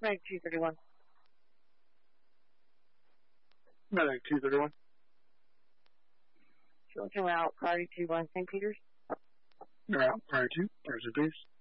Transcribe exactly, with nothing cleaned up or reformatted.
Medic two thirty-one. Medic two thirty-one. Children out, priority two one, Saint Peter's. You're out, priority two, Thursday, please.